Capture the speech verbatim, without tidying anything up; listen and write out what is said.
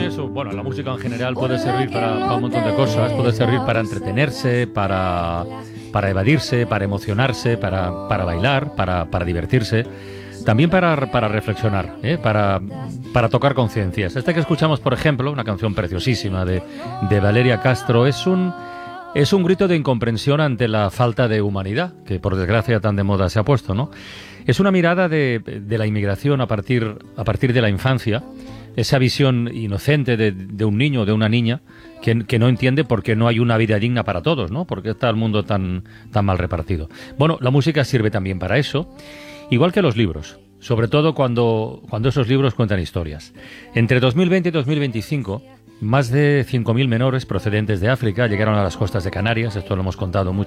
canciones, o bueno, la música en general puede servir para, para un montón de cosas, puede servir para entretenerse, para, para evadirse, para emocionarse, para, para bailar, para, para divertirse, también para, para reflexionar, ¿eh? para, para tocar conciencias. Esta que escuchamos, por ejemplo, una canción preciosísima de, de Valeria Castro, es un, es un grito de incomprensión ante la falta de humanidad, que por desgracia tan de moda se ha puesto, ¿no? Es una mirada de, de la inmigración a partir, a partir de la infancia, esa visión inocente de, de un niño o de una niña que, que no entiende por qué no hay una vida digna para todos, ¿no? Por qué está el mundo tan, tan mal repartido. Bueno, la música sirve también para eso, igual que los libros, sobre todo cuando, cuando esos libros cuentan historias. Entre dos mil veinte y dos mil veinticinco, más de cinco mil menores procedentes de África llegaron a las costas de Canarias, esto lo hemos contado mucho